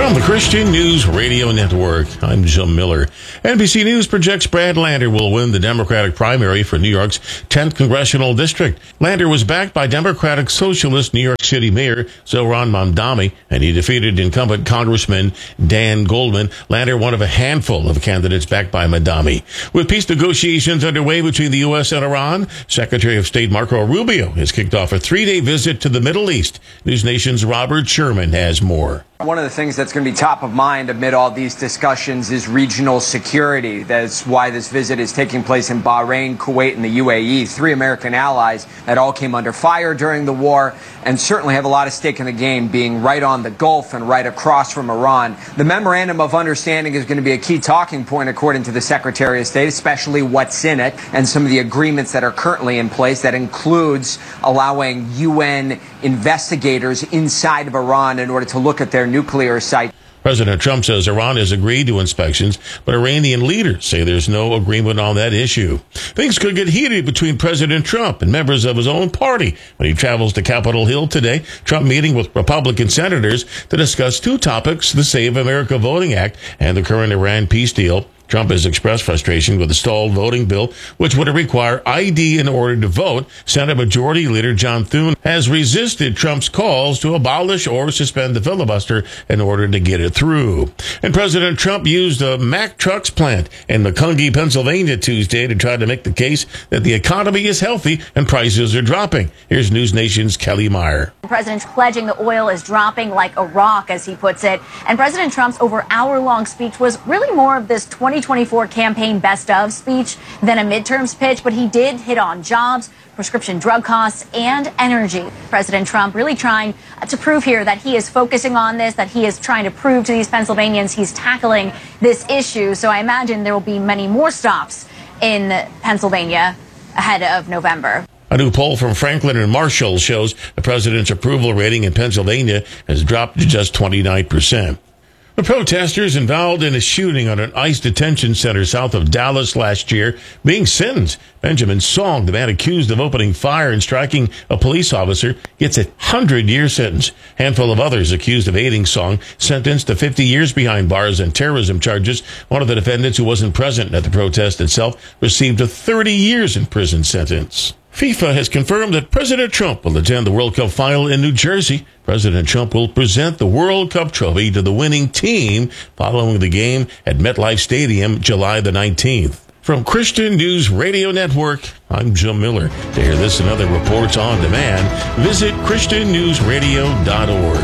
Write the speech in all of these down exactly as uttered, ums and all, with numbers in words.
From the Christian News Radio Network, I'm Jim Miller. N B C News projects Brad Lander will win the Democratic primary for New York's tenth Congressional District. Lander was backed by Democratic Socialist New York City Mayor Zohran Mamdani, and he defeated incumbent Congressman Dan Goldman. Lander, one of a handful of candidates backed by Mamdani. With peace negotiations underway between the U S and Iran, Secretary of State Marco Rubio has kicked off a three-day visit to the Middle East. News Nation's Robert Sherman has more. One of the things that's going to be top of mind amid all these discussions is regional security. That's why this visit is taking place in Bahrain, Kuwait, and the U A E, three American allies that all came under fire during the war and certainly have a lot of stake in the game, being right on the Gulf and right across from Iran. The Memorandum of Understanding is going to be a key talking point, according to the Secretary of State, especially what's in it and some of the agreements that are currently in place. That includes allowing U N investigators inside of Iran in order to look at their nuclear site. President Trump says Iran has agreed to inspections, but Iranian leaders say there's no agreement on that issue. Things could get heated between President Trump and members of his own party when he travels to Capitol Hill today. Trump meeting with Republican senators to discuss two topics, the Save America Voting Act and the current Iran peace deal. Trump has expressed frustration with the stalled voting bill, which would require I D in order to vote. Senate Majority Leader John Thune has resisted Trump's calls to abolish or suspend the filibuster in order to get it through. And President Trump used a Mack Trucks plant in Macungie, Pennsylvania Tuesday to try to make the case that the economy is healthy and prices are dropping. Here's News Nation's Kelly Meyer. The president's pledging the oil is dropping like a rock, as he puts it. And President Trump's over hour-long speech was really more of this twenty twenty-four campaign best of speech than a midterms pitch, but he did hit on jobs, prescription drug costs, and energy. President Trump really trying to prove here that he is focusing on this, that he is trying to prove to these Pennsylvanians he's tackling this issue. So I imagine there will be many more stops in Pennsylvania ahead of November. A new poll from Franklin and Marshall shows the president's approval rating in Pennsylvania has dropped to just twenty-nine percent. The protesters involved in a shooting on an ICE detention center south of Dallas last year being sentenced. Benjamin Song, the man accused of opening fire and striking a police officer, gets a hundred-year sentence. A handful of others accused of aiding Song sentenced to fifty years behind bars and terrorism charges. One of the defendants, who wasn't present at the protest itself, received a thirty years in prison sentence. FIFA has confirmed that President Trump will attend the World Cup final in New Jersey. President Trump will present the World Cup trophy to the winning team following the game at MetLife Stadium July the nineteenth. From Christian News Radio Network, I'm Jim Miller. To hear this and other reports on demand, visit Christian News Radio dot org.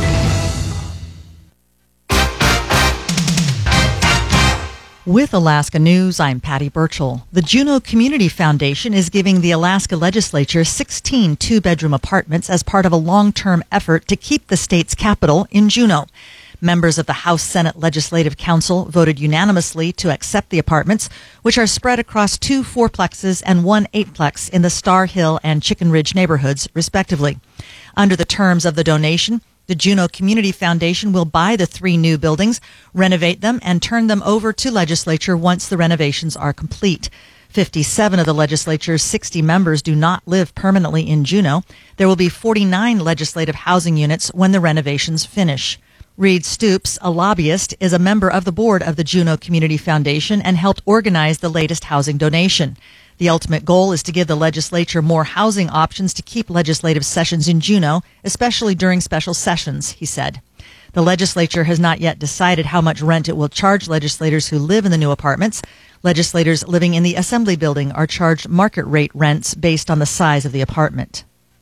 With Alaska News, I'm Patty Burchell. The Juneau Community Foundation is giving the Alaska legislature sixteen two-bedroom apartments as part of a long-term effort to keep the state's capital in Juneau. Members of the House Senate Legislative Council voted unanimously to accept the apartments, which are spread across two fourplexes and one eightplex in the Star Hill and Chicken Ridge neighborhoods, respectively. Under the terms of the donation, the Juneau Community Foundation will buy the three new buildings, renovate them, and turn them over to legislature once the renovations are complete. fifty-seven of the legislature's sixty members do not live permanently in Juneau. There will be forty-nine legislative housing units when the renovations finish. Reed Stoops, a lobbyist, is a member of the board of the Juneau Community Foundation and helped organize the latest housing donation. The ultimate goal is to give the legislature more housing options to keep legislative sessions in Juneau, especially during special sessions, he said. The legislature has not yet decided how much rent it will charge legislators who live in the new apartments. Legislators living in the Assembly Building are charged market rate rents based on the size of the apartment.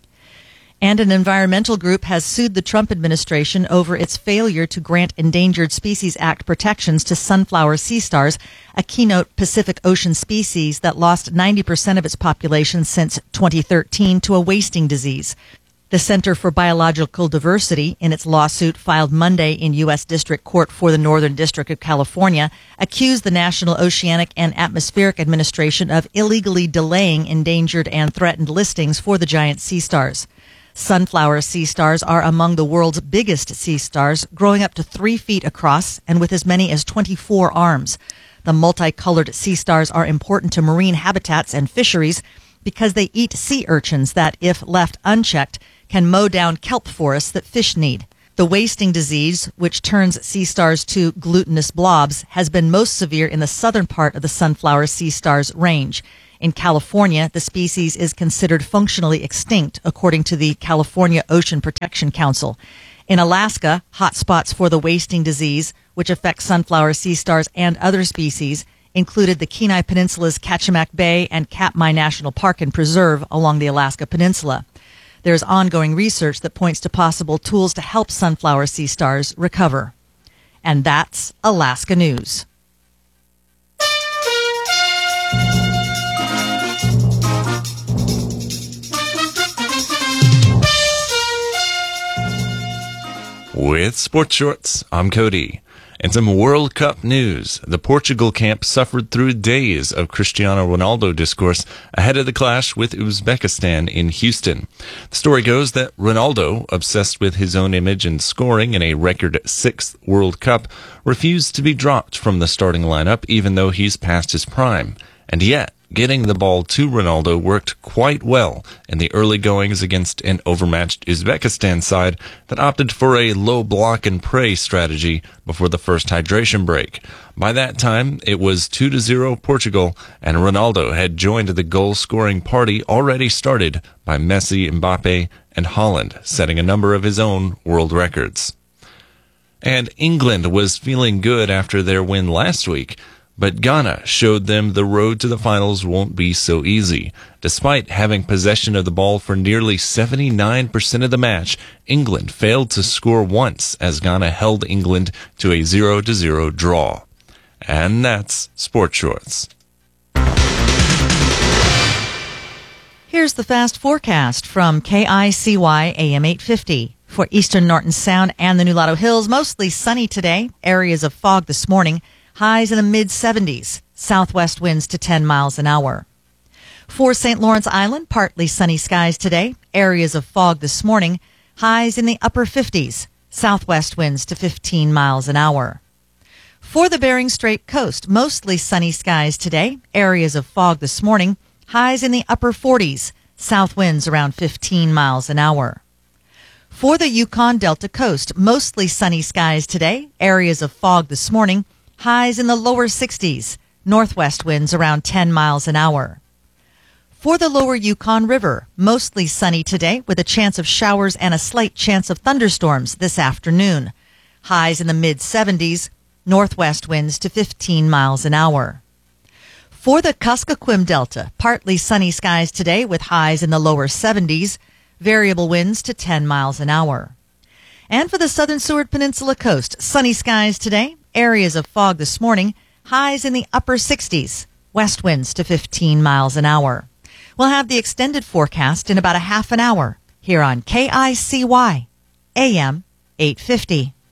And an environmental group has sued the Trump administration over its failure to grant Endangered Species Act protections to sunflower sea stars, a keynote Pacific Ocean species that lost ninety percent of its population since twenty thirteen to a wasting disease. The Center for Biological Diversity, in its lawsuit filed Monday in U S District Court for the Northern District of California, accused the National Oceanic and Atmospheric Administration of illegally delaying endangered and threatened listings for the giant sea stars. Sunflower sea stars are among the world's biggest sea stars, growing up to three feet across and with as many as twenty-four arms. The multicolored sea stars are important to marine habitats and fisheries because they eat sea urchins that, if left unchecked, can mow down kelp forests that fish need. The wasting disease, which turns sea stars to glutinous blobs, has been most severe in the southern part of the sunflower sea stars range. In California, the species is considered functionally extinct, according to the California Ocean Protection Council. In Alaska, hotspots for the wasting disease, which affects sunflower sea stars and other species, included the Kenai Peninsula's Kachemak Bay and Katmai National Park and Preserve along the Alaska Peninsula. There's ongoing research that points to possible tools to help sunflower sea stars recover. And that's Alaska News. With Sports Shorts, I'm Cody. And some World Cup news. The Portugal camp suffered through days of Cristiano Ronaldo discourse ahead of the clash with Uzbekistan in Houston. The story goes that Ronaldo, obsessed with his own image and scoring in a record sixth World Cup, refused to be dropped from the starting lineup even though he's past his prime. And yet, getting the ball to Ronaldo worked quite well in the early goings against an overmatched Uzbekistan side that opted for a low block and pray strategy before the first hydration break. By that time, it was two to zero Portugal, and Ronaldo had joined the goal-scoring party already started by Messi, Mbappe, and Haaland, setting a number of his own world records. And England was feeling good after their win last week, but Ghana showed them the road to the finals won't be so easy. Despite having possession of the ball for nearly seventy-nine percent of the match, England failed to score once as Ghana held England to a zero to zero draw. And that's Sports Shorts. Here's the fast forecast from K I C Y A M eight fifty. For eastern Norton Sound and the Nulato Hills, mostly sunny today. Areas of fog this morning. Highs in the mid seventies. Southwest winds to ten miles an hour. For Saint Lawrence Island, partly sunny skies today. Areas of fog this morning. Highs in the upper fifties. Southwest winds to fifteen miles an hour. For the Bering Strait coast, mostly sunny skies today. Areas of fog this morning. Highs in the upper forties. South winds around fifteen miles an hour. For the Yukon Delta coast, mostly sunny skies today. Areas of fog this morning. Highs in the lower sixties. Northwest winds around ten miles an hour. For the lower Yukon River, mostly sunny today with a chance of showers and a slight chance of thunderstorms this afternoon. Highs in the mid seventies. Northwest winds to fifteen miles an hour. For the Kuskokwim Delta, partly sunny skies today with highs in the lower seventies. Variable winds to ten miles an hour. And for the southern Seward Peninsula coast, sunny skies today. Areas of fog this morning, highs in the upper sixties, west winds to fifteen miles an hour. We'll have the extended forecast in about a half an hour here on K I C Y A M eight fifty.